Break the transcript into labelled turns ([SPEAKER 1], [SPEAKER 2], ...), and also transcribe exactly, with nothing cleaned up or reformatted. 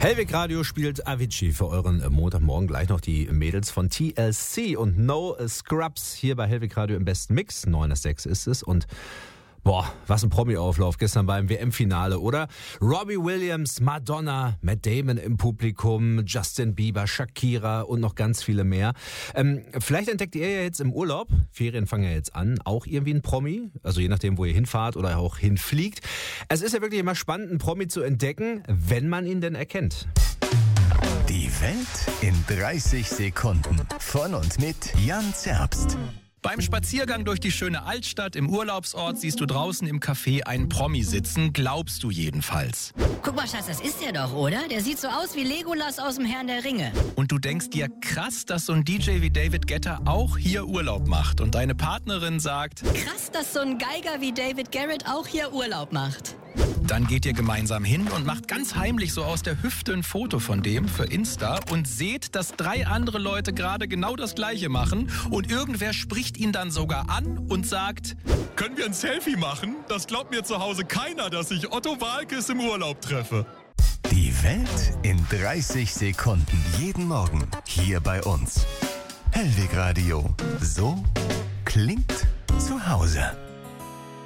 [SPEAKER 1] Hellwig Radio spielt Avicii für euren Montagmorgen. Gleich noch die Mädels von T L C und No Scrubs hier bei Hellwig Radio im besten Mix. neun nach sechs ist es und boah, was ein Promi-Auflauf gestern beim W M-Finale, oder? Robbie Williams, Madonna, Matt Damon im Publikum, Justin Bieber, Shakira und noch ganz viele mehr. Ähm, vielleicht entdeckt ihr ja jetzt im Urlaub, Ferien fangen ja jetzt an, auch irgendwie ein Promi, also je nachdem, wo ihr hinfahrt oder auch hinfliegt. Es ist ja wirklich immer spannend, einen Promi zu entdecken, wenn man ihn denn erkennt.
[SPEAKER 2] Die Welt in dreißig Sekunden. Von und mit Jan Zerbst.
[SPEAKER 3] Beim Spaziergang durch die schöne Altstadt im Urlaubsort siehst du draußen im Café einen Promi sitzen, glaubst du jedenfalls.
[SPEAKER 4] Guck mal, Schatz, das ist der doch, oder? Der sieht so aus wie Legolas aus dem Herrn der Ringe.
[SPEAKER 3] Und du denkst dir, krass, dass so ein D J wie David Guetta auch hier Urlaub macht. Und deine Partnerin sagt,
[SPEAKER 4] krass, dass so ein Geiger wie David Garrett auch hier Urlaub macht.
[SPEAKER 3] Dann geht ihr gemeinsam hin und macht ganz heimlich so aus der Hüfte ein Foto von dem für Insta und seht, dass drei andere Leute gerade genau das Gleiche machen und irgendwer spricht ihn dann sogar an und sagt,
[SPEAKER 5] können wir ein Selfie machen? Das glaubt mir zu Hause keiner, dass ich Otto Waalkes im Urlaub treffe.
[SPEAKER 2] Die Welt in dreißig Sekunden. Jeden Morgen hier bei uns. Hellwig Radio. So klingt zu Hause.